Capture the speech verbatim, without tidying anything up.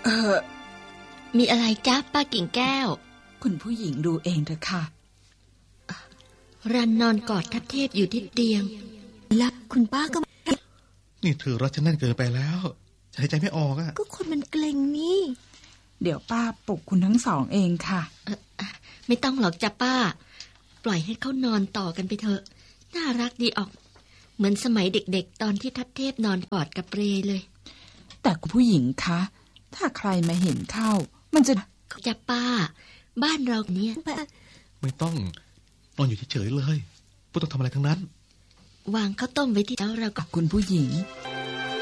เออมีอะไรจ๊ะป้ากิ่งแก้วคุณผู้หญิงดูเองเถอะค่ะรันนอนกอดทัพเทพอยู่ที่เตียงแล้วคุณป้าก็นี่เธอรักฉันแน่นเกินไปแล้วหายใจไม่ออกอ่ะก็คนมันเกร็งนี่เดี๋ยวป้าปลุกคุณทั้งสองเองค่ะไม่ต้องหรอกจ้ะป้าปล่อยให้เขานอนต่อกันไปเถอะน่ารักดีออกเหมือนสมัยเด็กๆตอนที่ทัพเทพนอนกอดกับเปรเลยแต่คุณผู้หญิงคะถ้าใครมาเห็นเข้ามันจะจ้ะป้าบ้านเราเนี่ยไม่ต้องนอนอยู่เฉยๆเลยไม่ต้องทำอะไรทั้งนั้นวางข้าวต้มไว้ที่เท้าเรากับคุณผู้หญิง